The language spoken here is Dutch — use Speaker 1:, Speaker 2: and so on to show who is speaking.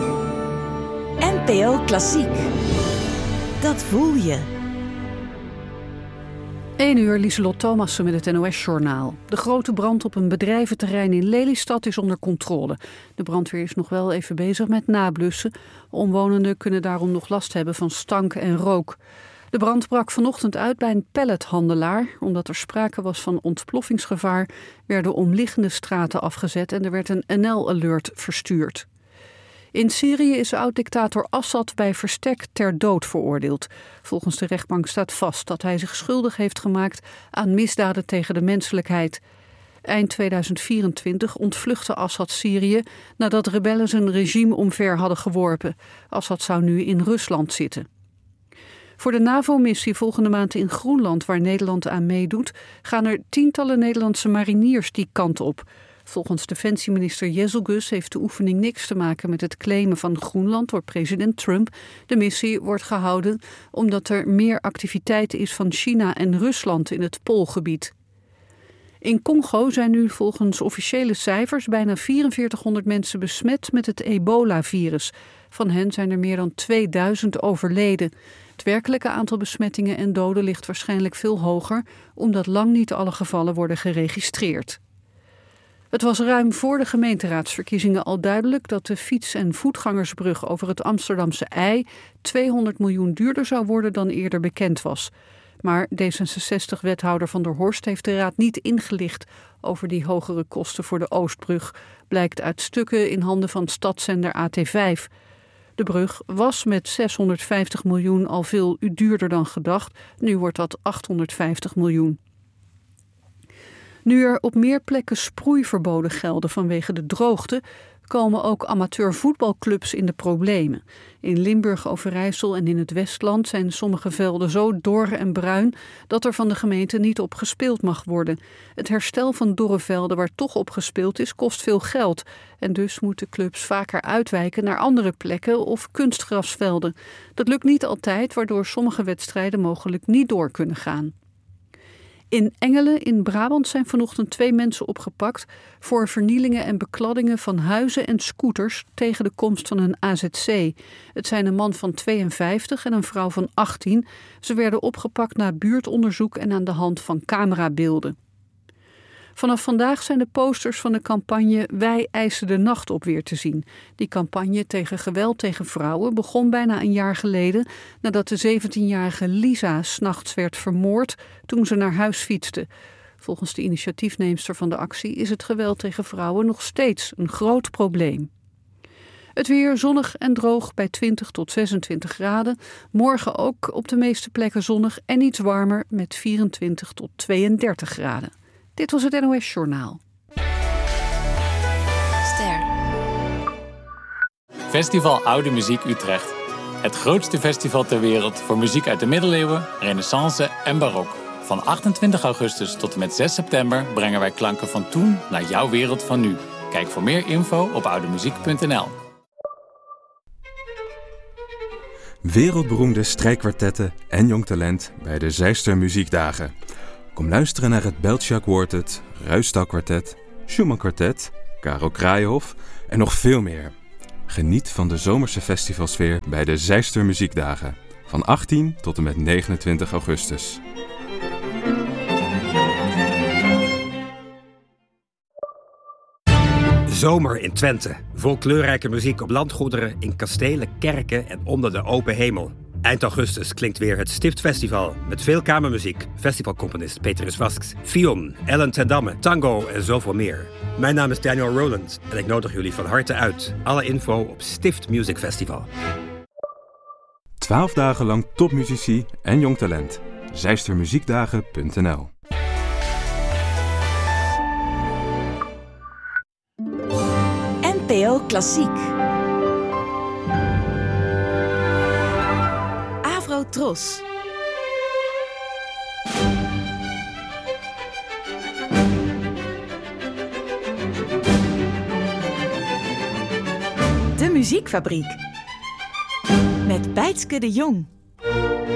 Speaker 1: NPO Klassiek. Dat voel je.
Speaker 2: 1 uur, Lieselot Thomassen met het NOS-journaal. De grote brand op een bedrijventerrein in Lelystad is onder controle. De brandweer is nog wel even bezig met nablussen. Omwonenden kunnen daarom nog last hebben van stank en rook. De brand brak vanochtend uit bij een pallethandelaar. Omdat er sprake was van ontploffingsgevaar, werden omliggende straten afgezet en er werd een NL-alert verstuurd. In Syrië is oud-dictator Assad bij verstek ter dood veroordeeld. Volgens de rechtbank staat vast dat hij zich schuldig heeft gemaakt aan misdaden tegen de menselijkheid. Eind 2024 ontvluchtte Assad Syrië nadat rebellen zijn regime omver hadden geworpen. Assad zou nu in Rusland zitten. Voor de NAVO-missie volgende maand in Groenland, waar Nederland aan meedoet, gaan er tientallen Nederlandse mariniers die kant op. Volgens defensieminister Jezelgus heeft de oefening niks te maken met het claimen van Groenland door president Trump. De missie wordt gehouden omdat er meer activiteit is van China en Rusland in het Poolgebied. In Congo zijn nu volgens officiële cijfers bijna 4400 mensen besmet met het ebola-virus. Van hen zijn er meer dan 2000 overleden. Het werkelijke aantal besmettingen en doden ligt waarschijnlijk veel hoger, omdat lang niet alle gevallen worden geregistreerd. Het was ruim voor de gemeenteraadsverkiezingen al duidelijk dat de fiets- en voetgangersbrug over het Amsterdamse IJ 200 miljoen duurder zou worden dan eerder bekend was. Maar D66-wethouder Van der Horst heeft de raad niet ingelicht over die hogere kosten voor de Oostbrug, blijkt uit stukken in handen van stadszender AT5. De brug was met 650 miljoen al veel duurder dan gedacht. Nu wordt dat 850 miljoen. Nu er op meer plekken sproeiverboden gelden vanwege de droogte, komen ook amateurvoetbalclubs in de problemen. In Limburg, Overijssel en in het Westland zijn sommige velden zo dor en bruin dat er van de gemeente niet op gespeeld mag worden. Het herstel van dorre velden waar toch op gespeeld is, kost veel geld. En dus moeten clubs vaker uitwijken naar andere plekken of kunstgrasvelden. Dat lukt niet altijd, waardoor sommige wedstrijden mogelijk niet door kunnen gaan. In Engelen in Brabant zijn vanochtend 2 mensen opgepakt voor vernielingen en bekladdingen van huizen en scooters tegen de komst van een AZC. Het zijn een man van 52 en een vrouw van 18. Ze werden opgepakt na buurtonderzoek en aan de hand van camerabeelden. Vanaf vandaag zijn de posters van de campagne Wij eisen de nacht op weer te zien. Die campagne tegen geweld tegen vrouwen begon bijna een jaar geleden nadat de 17-jarige Lisa 's nachts werd vermoord toen ze naar huis fietste. Volgens de initiatiefneemster van de actie is het geweld tegen vrouwen nog steeds een groot probleem. Het weer zonnig en droog bij 20 tot 26 graden. Morgen ook op de meeste plekken zonnig en iets warmer met 24 tot 32 graden. Dit was het NOS-journaal.
Speaker 3: Ster.
Speaker 4: Festival Oude Muziek Utrecht. Het grootste festival ter wereld voor muziek uit de middeleeuwen, renaissance en barok. Van 28 augustus tot en met 6 september brengen wij klanken van toen naar jouw wereld van nu. Kijk voor meer info op oudemuziek.nl.
Speaker 5: Wereldberoemde strijkkwartetten en jong talent bij de Zeister Muziekdagen. Kom luisteren naar het Beltschak Quartet, Ruisdael Kwartet, Schumann Kwartet, Karel Kraaienhof en nog veel meer. Geniet van de zomerse festivalsfeer bij de Zeister Muziekdagen van 18 tot en met 29 augustus.
Speaker 6: Zomer in Twente. Vol kleurrijke muziek op landgoederen, in kastelen, kerken en onder de open hemel. Eind augustus klinkt weer het Stiftfestival met veel kamermuziek, festivalcomponist Petrus Vasks, Fion, Ellen ten Damme, tango en zoveel meer. Mijn naam is Daniel Rowland en ik nodig jullie van harte uit. Alle info op Stift Music Festival.
Speaker 5: 12 dagen lang topmuzici en jong talent. Zeistermuziekdagen.nl.
Speaker 1: NPO Klassiek. Tros. De Muziekfabriek. Met Bijtske de Jong.